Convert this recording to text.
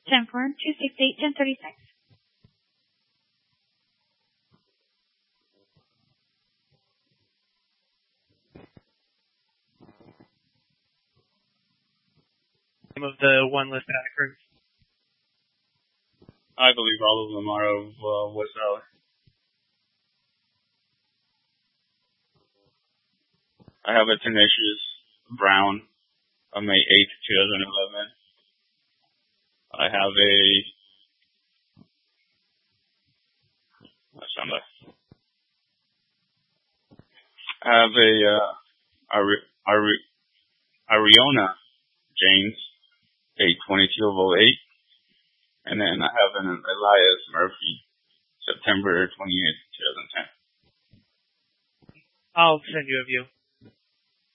10-4, 268, 1036. Some of the one list attackers. I believe all of them are of West Valley. I have a Tenacious Brown on May 8th, 2011. I have Ariona James, 8/22 of 08. And then I have an Elias Murphy, September 28th, 2010. I'll send you a view.